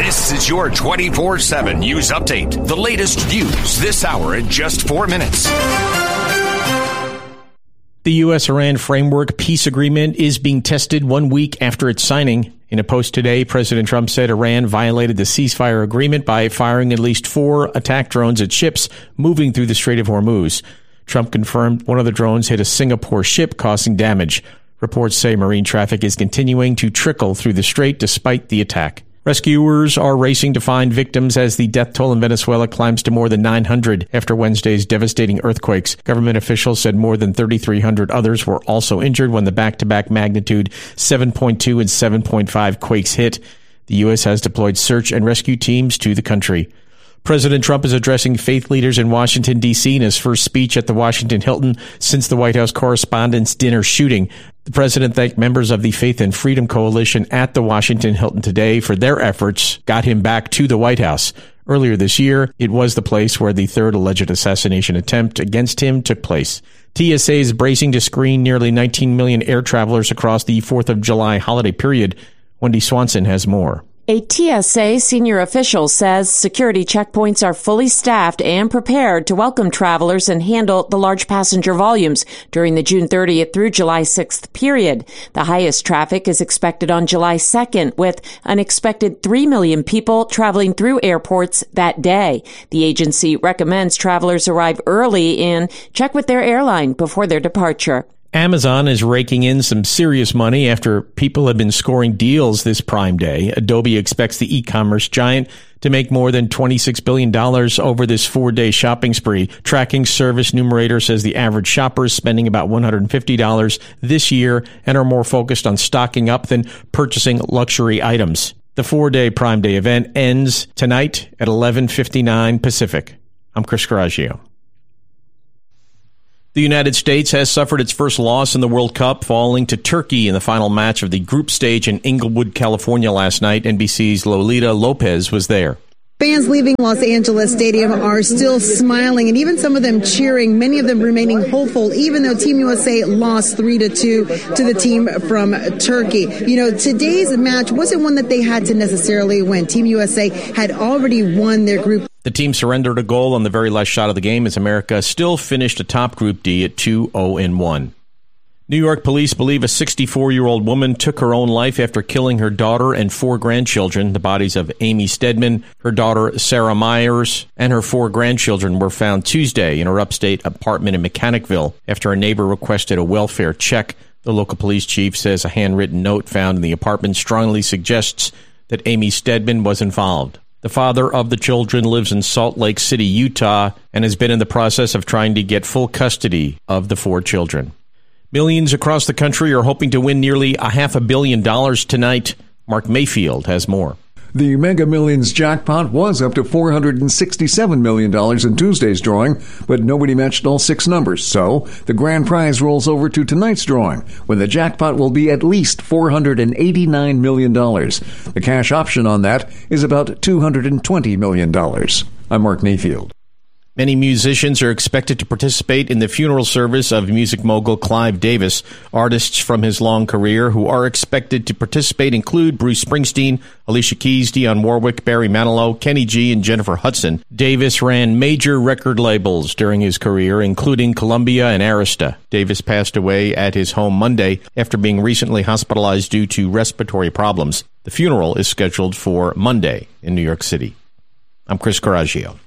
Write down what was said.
This is your 24/7 news update. The latest news this hour in just 4 minutes. The U.S.-Iran Framework Peace Agreement is being tested 1 week after its signing. In a post today, President Trump said Iran violated the ceasefire agreement by firing at least 4 attack drones at ships moving through the Strait of Hormuz. Trump confirmed one of the drones hit a Singapore ship, causing damage. Reports say marine traffic is continuing to trickle through the strait despite the attack. Rescuers are racing to find victims as the death toll in Venezuela climbs to more than 900 after Wednesday's devastating earthquakes. Government officials said more than 3,300 others were also injured when the back-to-back magnitude 7.2 and 7.5 quakes hit. The U.S. has deployed search and rescue teams to the country. President Trump is addressing faith leaders in Washington, D.C. in his first speech at the Washington Hilton since the White House Correspondents' Dinner shooting. The president thanked members of the Faith and Freedom Coalition at the Washington Hilton today for their efforts got him back to the White House. Earlier this year, it was the place where the third alleged assassination attempt against him took place. TSA is bracing to screen nearly 19 million air travelers across the 4th of July holiday period. Wendy Swanson has more. A TSA senior official says security checkpoints are fully staffed and prepared to welcome travelers and handle the large passenger volumes during the June 30th through July 6th period. The highest traffic is expected on July 2nd, with an expected 3 million people traveling through airports that day. The agency recommends travelers arrive early and check with their airline before their departure. Amazon is raking in some serious money after people have been scoring deals this Prime Day. Adobe expects the e-commerce giant to make more than $26 billion over this 4-day shopping spree. Tracking Service Numerator says the average shopper is spending about $150 this year and are more focused on stocking up than purchasing luxury items. The 4-day Prime Day event ends tonight at 11:59 Pacific. I'm Chris Coraggio. The United States has suffered its first loss in the World Cup, falling to Turkey in the final match of the group stage in Inglewood, California last night. NBC's Lolita Lopez was there. Fans leaving Los Angeles Stadium are still smiling, and even some of them cheering, many of them remaining hopeful, even though Team USA lost 3-2 to the team from Turkey. You know, today's match wasn't one that they had to necessarily win. Team USA had already won their group. The team surrendered a goal on the very last shot of the game as America still finished atop Group D at 2-0-1. New York police believe a 64-year-old woman took her own life after killing her daughter and 4 grandchildren. The bodies of Amy Stedman, her daughter Sarah Myers, and her 4 grandchildren were found Tuesday in her upstate apartment in Mechanicville after a neighbor requested a welfare check. The local police chief says a handwritten note found in the apartment strongly suggests that Amy Stedman was involved. The father of the children lives in Salt Lake City, Utah, and has been in the process of trying to get full custody of the 4 children. Millions across the country are hoping to win nearly $500 million tonight. Mark Mayfield has more. The Mega Millions jackpot was up to $467 million in Tuesday's drawing, but nobody matched all 6 numbers. So the grand prize rolls over to tonight's drawing, when the jackpot will be at least $489 million. The cash option on that is about $220 million. I'm Mark Mayfield. Many musicians are expected to participate in the funeral service of music mogul Clive Davis. Artists from his long career who are expected to participate include Bruce Springsteen, Alicia Keys, Dionne Warwick, Barry Manilow, Kenny G, and Jennifer Hudson. Davis ran major record labels during his career, including Columbia and Arista. Davis passed away at his home Monday after being recently hospitalized due to respiratory problems. The funeral is scheduled for Monday in New York City. I'm Chris Coraggio.